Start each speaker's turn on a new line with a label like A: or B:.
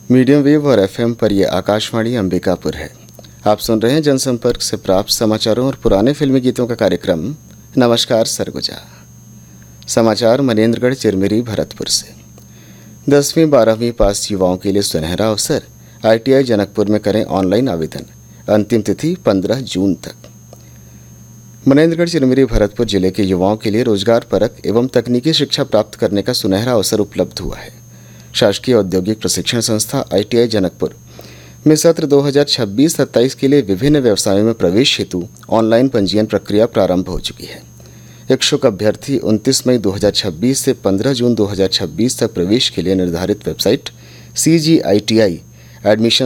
A: Medium wave और FM पर यह आकाशवाणी अंबिकापुर है। आप सुन रहे हैं जनसंपर्क से प्राप्त समाचारों और पुराने फिल्मी गीतों का कार्यक्रम नमस्कार सरगुजा। समाचार मनेन्द्रगढ़ चिरमिरी भरतपुर से। 10वीं 12वीं पास युवाओं के लिए सुनहरा अवसर। ITI जनकपुर में करें ऑनलाइन आवेदन। अंतिम तिथि 15 जून तक। मनेन्द्रगढ़ चिरमिरी भरतपुर जिले के युवाओं के लिए रोजगार परक एवं तकनीकी शिक्षा प्राप्त करने का सुनहरा अवसर उपलब्ध हुआ है। शासकीय औद्योगिक प्रशिक्षण संस्था ITI जनकपुर में सत्र 2026-27 के लिए विभिन्न व्यवसायों में प्रवेश हेतु ऑनलाइन पंजीयन प्रक्रिया प्रारंभ हो चुकी है। इच्छुक अभ्यर्थी 29 मई 2026 से 15 जून 2026 तक प्रवेश के लिए निर्धारित वेबसाइट CGITI एडमिशन